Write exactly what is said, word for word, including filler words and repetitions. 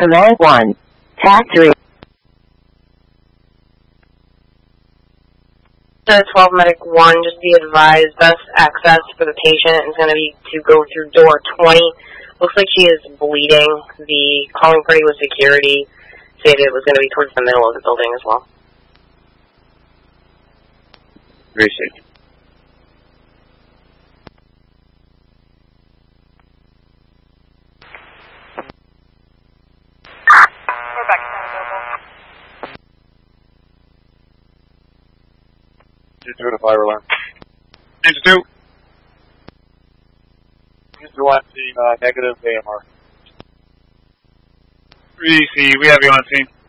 Command one. Tac three. twelve Medic one, just be advised, best access for the patient is going to be to go through door twenty. Looks like she is bleeding. The calling party with security stated it was going to be towards the middle of the building as well. Very safe. We're back to available. Two two to fire alarm. Two two. Two one team uh, negative A M R. three C, we have you on scene.